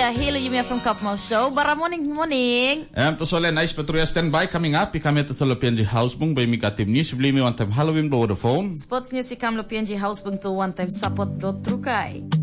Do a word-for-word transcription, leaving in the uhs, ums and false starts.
Hello, Yumi from Kapmau Show. Bara morning, morning. Um, to sole nice Patruya standby coming up. Kami at sa P N G Housebung by Mika Team News. Blame me one time Halloween blow the phone. Sports news ikam lo P N G Housebung to one time support blow trukay.